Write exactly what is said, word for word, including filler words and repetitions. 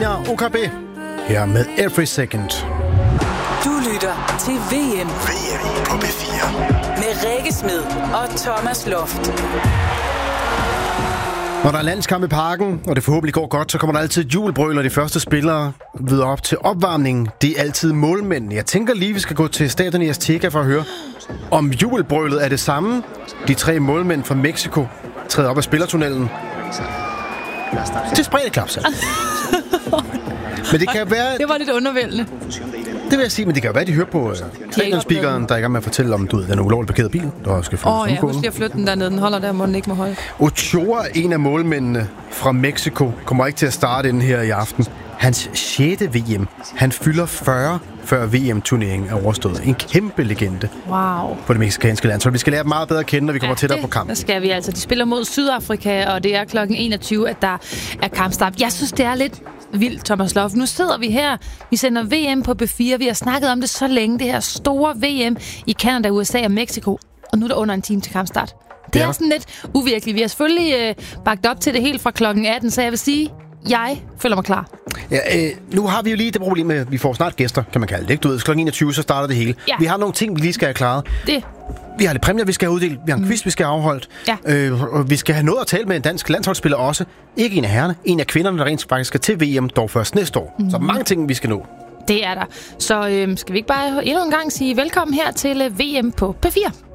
Christina O K B her med Every Second. Du lytter til V M. V M på P fire. Med Rikke Smed og Thomas Loft. Når der er landskamp i parken, og det forhåbentlig går godt, så kommer der altid jubelbrøl, når de første spillere videre op til opvarmningen. Det er altid målmænd. Jeg tænker lige, vi skal gå til stadion i Azteca for at høre, om jubelbrølet er det samme. De tre målmænd fra Mexico træder op af spillertunnelen til spredteklaps. Men det kan være... Det var lidt undervældende. Det vil jeg sige, men det kan jo være, at de hører på stadionspeakeren, der er i gang med at fortælle om, du ved, den ulovligt parkerede bil, der skal flyttes. Åh oh, ja, husk lige at flytte den dernede. Den holder der, må den ikke må holde. Ochoa, en af målmændene fra Mexico, kommer ikke til at starte den her i aften. Hans sjette V M. Han fylder fyrre, før V M-turneringen er overstået. En kæmpe legende wow. på det mexicanske land. Så vi skal lære dem meget bedre at kende, når vi kommer ja, tættere det, på kampen. Det skal vi altså. De spiller mod Sydafrika, og det er klokken enogtyve, at der er kampstart. Jeg synes, det er lidt vildt, Thomas Loft. Nu sidder vi her. Vi sender V M på B fire. Vi har snakket om det så længe. Det her store V M i Canada, U S A og Mexico. Og nu er der under en time til kampstart. Det, det er, er sådan lidt uvirkeligt. Vi har selvfølgelig øh, bagt op til det helt fra klokken atten, så jeg vil sige... Jeg føler mig klar. Ja, øh, nu har vi jo lige det problem med, at vi får snart gæster, kan man kalde det. Ikke? Du ved, klokken enogtyve, så starter det hele. Ja. Vi har nogle ting, vi lige skal have klaret. Det. Vi har lidt præmier, vi skal have uddelt. Vi har en mm. quiz, vi skal have afholdt. Ja. Øh, og vi skal have noget at tale med en dansk landsholdsspiller også. Ikke en af herrerne. En af kvinderne, der rent faktisk skal til V M, dog først næste år. Mm. Så mange ting, vi skal nå. Det er der. Så øh, skal vi ikke bare endnu en gang sige velkommen her til V M på P fire.